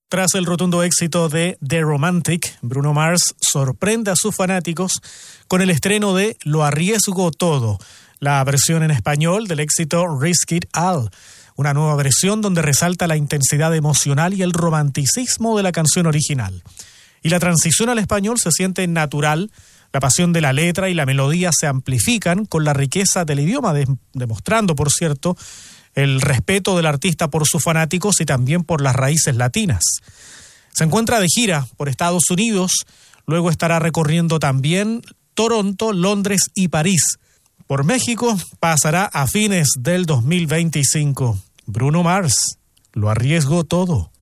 Tras el rotundo éxito de The Romantic, Bruno Mars sorprende a sus fanáticos con el estreno de Lo arriesgo todo, la versión en español del éxito Risk It All, una nueva versión donde resalta la intensidad emocional y el romanticismo de la canción original. Y la transición al español se siente natural, la pasión de la letra y la melodía se amplifican con la riqueza del idioma, demostrando, por cierto, el respeto del artista por sus fanáticos y también por las raíces latinas. Se encuentra de gira por Estados Unidos, luego estará recorriendo también Toronto, Londres y París. Por México pasará a fines del 2025. Bruno Mars, lo arriesgo todo.